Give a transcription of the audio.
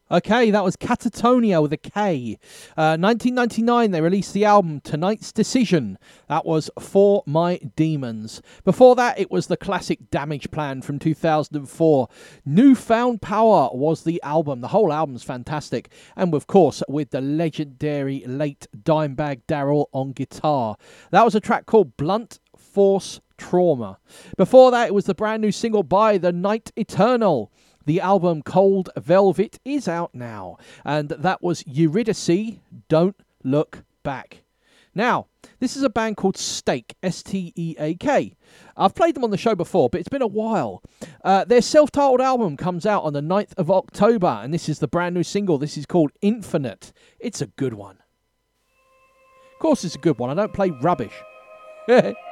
Okay, that was Catatonia with a K. 1999, they released the album Tonight's Decision. That was For My Demons. Before that, it was the classic Damage Plan from 2004. Newfound Power was the album. The whole album's fantastic. And of course, with the legendary late Dimebag Darrell on guitar. That was a track called Blunt Force Trauma. Before that, it was the brand new single by The Night Eternal. The album Cold Velvet is out now, and that was Eurydice, Don't Look Back. Now, this is a band called Steak, S-T-E-A-K. I've played them on the show before, but it's been a while. Their self-titled album comes out on the 9th of October, and this is the brand new single. This is called Infinite. It's a good one. Of course it's a good one. I don't play rubbish.